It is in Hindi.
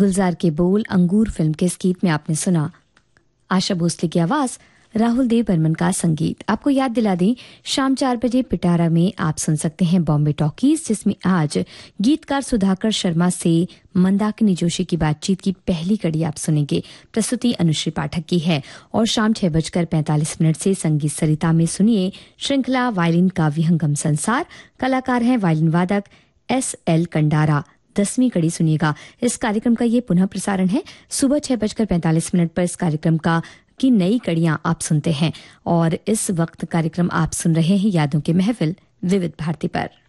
गुलजार के बोल अंगूर फिल्म के इस गीत में आपने सुना आशा भोसले की आवाज, राहुल देव बर्मन का संगीत। आपको याद दिला दें, शाम 4 बजे पिटारा में आप सुन सकते हैं बॉम्बे टॉकीज, जिसमें आज गीतकार सुधाकर शर्मा से मंदाकिनी जोशी की बातचीत की पहली कड़ी आप सुनेंगे। प्रस्तुति अनुश्री पाठक की है। और शाम 6:45 से संगीत सरिता में सुनिए श्रृंखला वायलिन का विहंगम संसार। कलाकार हैं वायलिन वादक SL कंडारा। 10वीं कड़ी सुनिएगा। इस कार्यक्रम का ये पुनः प्रसारण है सुबह 6:45 पर। इस कार्यक्रम की नई कड़ियां आप सुनते हैं और इस वक्त कार्यक्रम आप सुन रहे हैं यादों के महफिल विविध भारती पर।